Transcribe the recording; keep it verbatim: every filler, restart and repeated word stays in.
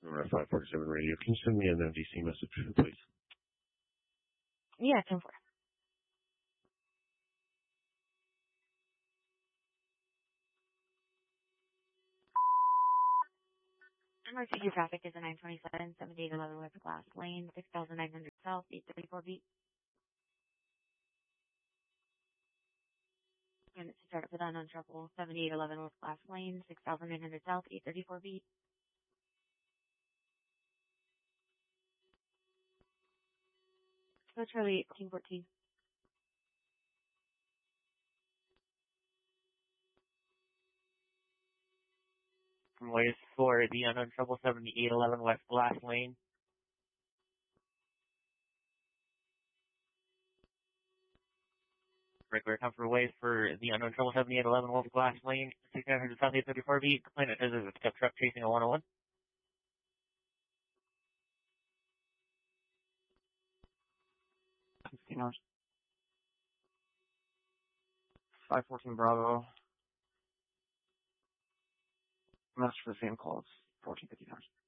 Number five forty-seven radio. Can you send me an M D C message, please? Yeah, ten four. Emergency traffic is a nine twenty-seven, seventy-eight eleven West Glass Lane, six thousand nine hundred South, eight thirty-four beat. Units to start up with unknown trouble, seventy-eight eleven West Glass Lane, six thousand nine hundred South, eight thirty-four beat. So Charlie, eighteen fourteen. From ways for the unknown trouble, seventy-eight eleven West Glass Lane. Regular come for ways for the unknown trouble, seventy-eight eleven West Glass Lane, sixty-nine hundred South, eight thirty-four beat. Complainant says there's a pickup truck chasing a one oh one. fifteen hours. five fourteen Bravo. Message for the same call. It's fourteen fifteen hours.